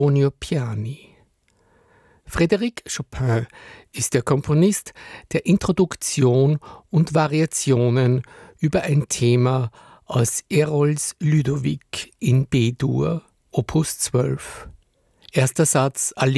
Piani. Frédéric Chopin ist der Komponist der Introduktion und Variationen über ein Thema aus Herold's Ludovic in B-Dur, Opus 12. Erster Satz